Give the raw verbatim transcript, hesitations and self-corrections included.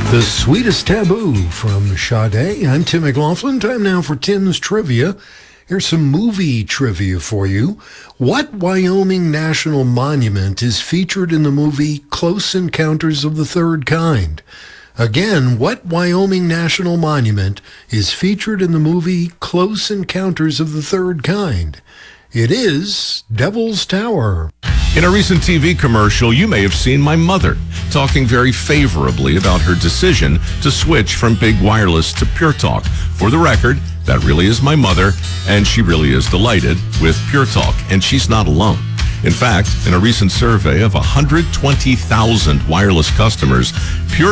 The Sweetest Taboo from Sade. I'm Tim McLaughlin. Time now for Tim's Trivia. Here's some movie trivia for you. What Wyoming National Monument is featured in the movie Close Encounters of the Third Kind? Again, what Wyoming National Monument is featured in the movie Close Encounters of the Third Kind? It is Devil's Tower. In a recent T V commercial, you may have seen my mother talking very favorably about her decision to switch from Big Wireless to Pure Talk. For the record, that really is my mother, and she really is delighted with Pure Talk, and she's not alone. In fact, in a recent survey of one hundred twenty thousand wireless customers, Pure